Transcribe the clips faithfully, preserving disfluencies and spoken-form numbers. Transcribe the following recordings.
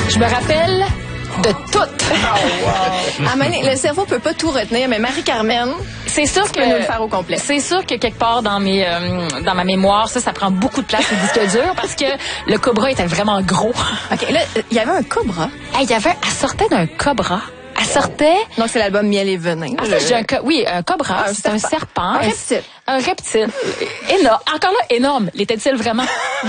Je me rappelle de tout. Oh, wow. Ah, man, le cerveau peut pas tout retenir, mais Marie-Carmen, c'est sûr que nous le faire au complet. C'est sûr que quelque part dans mes euh, dans ma mémoire, ça, ça prend beaucoup de place le disque dur parce que le cobra était vraiment gros. Ok, là, il y avait un cobra. Il hey, y avait, elle sortait d'un cobra. Elle sortait. Donc c'est l'album Miel et Venin. Ah, le... j'ai un co... oui, un cobra, un c'est serpent. un serpent. Un reptile. Un reptile. Énorme. Encore là, énorme. L'était-il vraiment?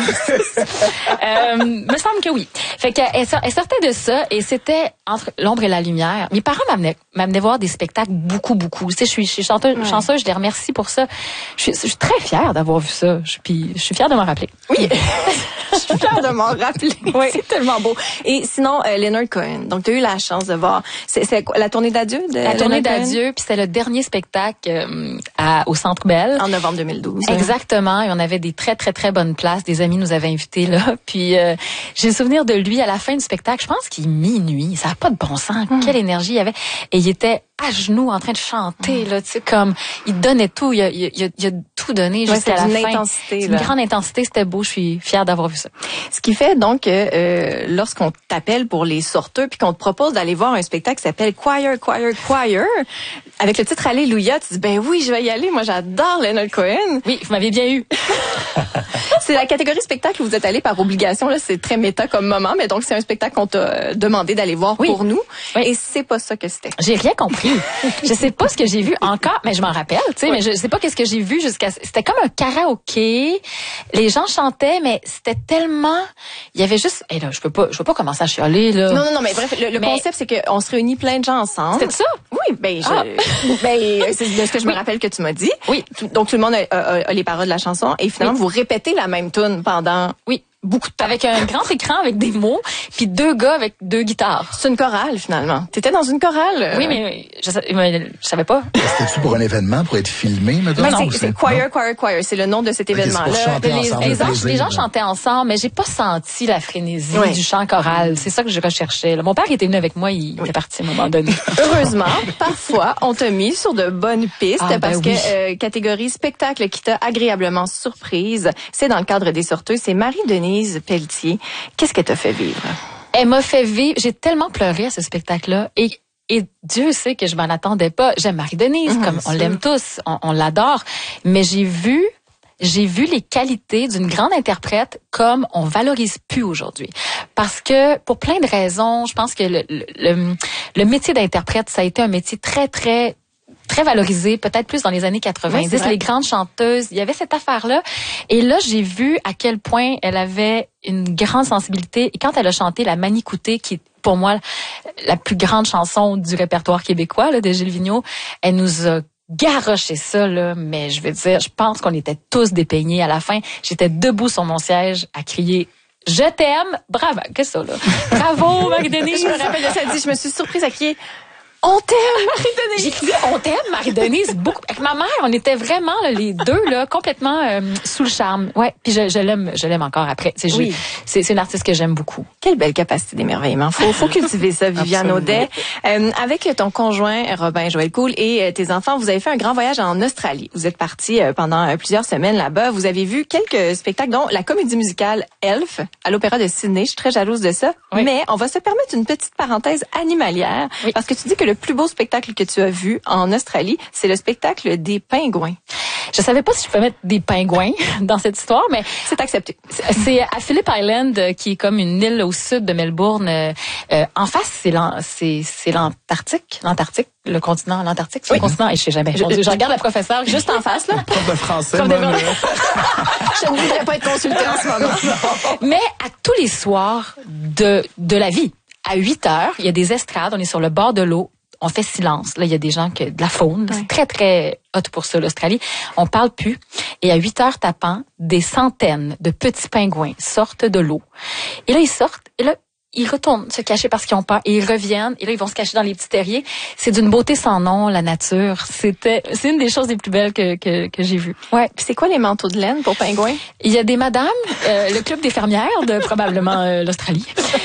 euh, me semble que oui. Fait qu'elle elle sortait de ça et c'était entre l'ombre et la lumière. Mes parents m'amenaient, m'amenaient voir des spectacles beaucoup, beaucoup. Tu sais, je suis, je suis chanteuse, ouais. chanceuse, je les remercie pour ça. Je suis, je suis très fière d'avoir vu ça. Je, puis, je suis fière de m'en rappeler. Oui. Je suis fière de m'en rappeler. Oui. C'est tellement beau. Et sinon, euh, Leonard Cohen. Donc, tu as eu la chance de voir. C'est, c'est la tournée d'adieu de La tournée d'adieu, puis c'était le dernier spectacle euh, à, au Centre Bell. En novembre deux mille douze. Exactement. Et on avait des très, très, très bonnes places. Des amis nous avaient invités là. Puis euh, j'ai le souvenir de lui à la fin du spectacle. Je pense qu'il est minuit. Ça n'a pas de bon sens. Mmh. Quelle énergie il y avait. Et il était à genoux en train de chanter. Mmh. Là, tu sais, comme il donnait tout. Il a, il a, il a tout donné ouais, jusqu'à la une fin. Intensité, c'est une grande intensité. C'était beau. Je suis fière d'avoir vu ça. Ce qui fait donc que euh, lorsqu'on t'appelle pour les sorteux puis qu'on te propose d'aller voir un spectacle qui s'appelle Choir, Choir, Choir, avec le titre Alléluia, tu dis ben oui, je vais y aller. Moi, j'adore Leonard Cohen. Oui, vous m'avez bien eu. C'est la catégorie spectacle où vous êtes allé par obligation. Là, c'est très méta comme moment, mais donc c'est un spectacle qu'on t'a demandé d'aller voir oui. pour nous. Oui. Et c'est pas ça que c'était. J'ai rien compris. Je sais pas ce que j'ai vu encore, mais je m'en rappelle, tu sais, oui. mais je sais pas qu'est-ce que j'ai vu jusqu'à. C'était comme un karaoké. Les gens chantaient, mais c'était tellement. Il y avait juste. Et là, je peux pas, je peux pas commencer à chialer là. Non, non, non, mais bref, le, le mais... concept c'est qu'on se réunit plein de gens ensemble. C'est ça. Oui, ben, je, ah. ben, c'est de ce que je me rappelle que tu m'as dit. Oui. Donc tout le monde a, a, a les paroles de la chanson et finalement oui. vous répétez la même tune pendant. Oui. Beaucoup de temps. Avec un grand écran avec des mots, puis deux gars avec deux guitares. C'est une chorale, finalement. T'étais dans une chorale. Oui, mais je, je, je savais pas. C'était-tu pour un événement, pour être filmé, maintenant? Mais non, c'est, c'est Choir, Choir, Choir. C'est le nom de cet événement-là. Okay, les, ensemble, les, les, les gens chantaient ensemble, mais j'ai pas senti la frénésie oui. du chant choral. C'est ça que je recherchais. Là, mon père était venu avec moi, il oui. est parti à un moment donné. Heureusement, parfois, on t'a mis sur de bonnes pistes ah, parce ben oui. que euh, catégorie spectacle qui t'a agréablement surprise, c'est dans le cadre des sorteux. C'est Marie-Denise Pelletier. Qu'est-ce qu'elle t'a fait vivre? Elle m'a fait vivre. J'ai tellement pleuré à ce spectacle-là. Et, et Dieu sait que je m'en attendais pas. J'aime Marie-Denise, mmh, comme on l'aime tous. On, on l'adore. Mais j'ai vu, j'ai vu les qualités d'une grande interprète comme on valorise plus aujourd'hui. Parce que, pour plein de raisons, je pense que le, le, le, le métier d'interprète, ça a été un métier très, très très valorisé, peut-être plus dans les années quatre-vingt-dix, oui, les grandes chanteuses, il y avait cette affaire-là. Et là, j'ai vu à quel point elle avait une grande sensibilité. Et quand elle a chanté la Manicoutée, qui est pour moi la plus grande chanson du répertoire québécois là, de Gilles Vigneault, elle nous a garoché ça, là, mais je veux dire, je pense qu'on était tous dépeignés à la fin. J'étais debout sur mon siège à crier « Je t'aime ». Bravo, qu'est-ce que ça, là? Bravo, Marie-Denise. Je me rappelle de ça, dit, je me suis surprise à crier on t'aime, Marie-Denise. J'ai crié on t'aime, Marie-Denise. Beaucoup. Avec ma mère, on était vraiment là, les deux là, complètement euh, sous le charme. Ouais. Puis je, je l'aime, je l'aime encore après. C'est, oui. c'est, c'est une artiste que j'aime beaucoup. Quelle belle capacité d'émerveillement. Faut, faut cultiver ça, Viviane Audet. Euh, avec ton conjoint Robin Joël Cool et euh, tes enfants, vous avez fait un grand voyage en Australie. Vous êtes partis euh, pendant euh, plusieurs semaines là-bas. Vous avez vu quelques spectacles, dont la comédie musicale Elf à l'Opéra de Sydney. Je suis très jalouse de ça. Oui. Mais on va se permettre une petite parenthèse animalière oui. parce que tu dis que le plus beau spectacle que tu as vu en Australie, c'est le spectacle des pingouins. Je savais pas si je pouvais mettre des pingouins dans cette histoire, mais c'est accepté. C'est à Phillip Island, qui est comme une île au sud de Melbourne. Euh, en face, c'est, l'an, c'est, c'est l'Antarctique, l'Antarctique, le continent, l'Antarctique, c'est oui. le continent. Et je sais jamais. Je, je, je regarde la professeure juste en face là. Prof de français. Comme moi, je ne voudrais pas être consultée en ce moment. Mais à tous les soirs de de la vie, à huit heures, il y a des estrades. On est sur le bord de l'eau. On fait silence. Là, il y a des gens que de la faune. Ouais. C'est très, très hot pour ça, l'Australie. On parle plus. Et à huit heures tapant, des centaines de petits pingouins sortent de l'eau. Et là, ils sortent. Et là, ils retournent se cacher parce qu'ils ont peur. Et ils reviennent. Et là, ils vont se cacher dans les petits terriers. C'est d'une beauté sans nom, la nature. C'était, c'est une des choses les plus belles que, que, que j'ai vues. Ouais. Puis c'est quoi les manteaux de laine pour pingouins? Il y a des madames, euh, le club des fermières de probablement euh, l'Australie.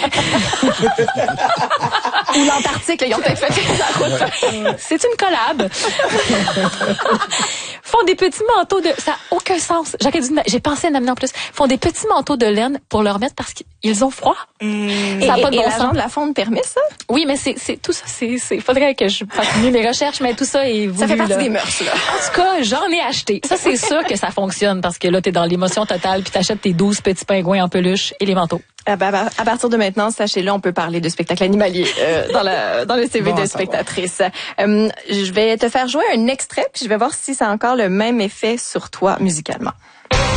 Ou l'Antarctique, là, ils ont peut-être fait la route. C'est une collab. font des petits manteaux de... Ça n'a aucun sens. J'aurais dû... J'ai pensé à en amener en plus. Ils font des petits manteaux de laine pour leur mettre parce qu'ils ont froid. Mmh. Ça n'a et, pas de et bon l'agent sens. de la fonte permet ça? Oui, mais c'est, c'est tout ça. C'est, c'est... Faudrait que je fasse mieux mes recherches, mais tout ça est voulu. Ça fait partie là. des mœurs, là. En tout cas, j'en ai acheté. Ça, c'est sûr que ça fonctionne parce que là, t'es dans l'émotion totale puis t'achètes tes douze petits pingouins en peluche et les manteaux. Ah ben, à partir de maintenant, sachez-le, on peut parler de spectacle animalier euh, dans, la, dans le C V Bon, de spectatrice. Euh, je vais te faire jouer un extrait, puis je vais voir si ça a encore le même effet sur toi musicalement.